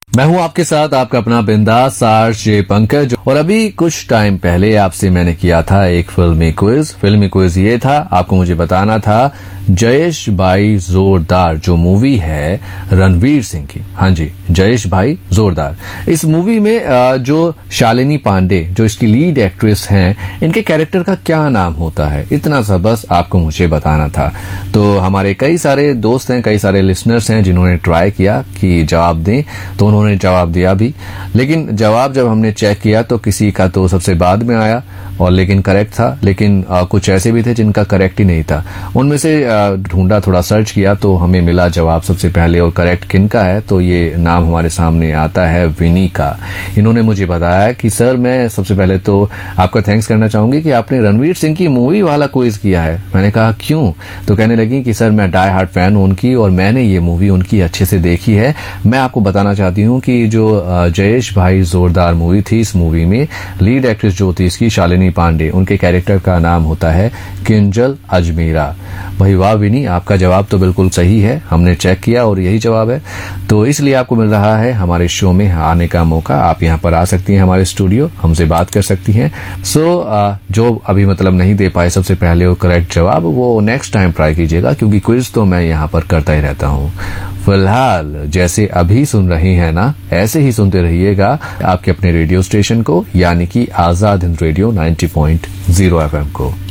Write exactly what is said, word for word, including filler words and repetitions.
मैं हूं आपके साथ आपका अपना बिंदास आरजे पंकज। और अभी कुछ टाइम पहले आपसे मैंने किया था एक फिल्मी क्विज। फिल्मी क्विज ये था, आपको मुझे बताना था जयेश भाई जोरदार जो मूवी है रणवीर सिंह की, हाँ जी जयेश भाई जोरदार, इस मूवी में जो शालिनी पांडे जो इसकी लीड एक्ट्रेस हैं, इनके कैरेक्टर का क्या नाम होता है, इतना सा बस आपको मुझे बताना था। तो हमारे कई सारे दोस्त हैं, कई सारे लिसनर्स हैं जिन्होंने ट्राई किया कि जवाब दें, तो उन्होंने जवाब दिया भी, लेकिन जवाब जब हमने चेक किया तो किसी का तो सबसे बाद में आया और लेकिन करेक्ट था, लेकिन आ, कुछ ऐसे भी थे जिनका करेक्ट ही नहीं था। उनमें से ढूंढा, थोड़ा सर्च किया तो हमें मिला जवाब सबसे पहले, और करेक्ट किनका है तो ये नाम हमारे सामने आता है विनी का। इन्होंने मुझे बताया कि सर मैं सबसे पहले तो आपका थैंक्स करना चाहूंगी कि आपने रणवीर सिंह की मूवी वाला क्विज किया है। मैंने कहा क्यों, तो कहने लगी कि सर मैं डाई हार्ड फैन हूं उनकी और मैंने ये मूवी उनकी अच्छे से देखी है। मैं आपको बताना चाहती हूँ कि जो जयेश भाई जोरदार मूवी थी, इस मूवी में लीड एक्ट्रेस जो थी इसकी शालिनी पांडे, उनके कैरेक्टर का नाम होता है किंजल अजमेरा। भाई वाह विनी, आपका जवाब तो बिल्कुल सही है, हमने चेक किया और यही जवाब है। तो इसलिए आपको मिल रहा है हमारे शो में आने का मौका। आप यहाँ पर आ सकती हैं हमारे स्टूडियो, हमसे बात कर सकती हैं। सो जो अभी मतलब नहीं दे पाए सबसे पहले वो करेक्ट जवाब, वो नेक्स्ट टाइम ट्राई कीजिएगा, क्योंकि क्विज तो मैं यहाँ पर करता ही रहता हूँ। फिलहाल जैसे अभी सुन रही हैं ना, ऐसे ही सुनते रहिएगा आपके अपने रेडियो स्टेशन को, यानी कि Azad Hind radio ninety point zero FM को।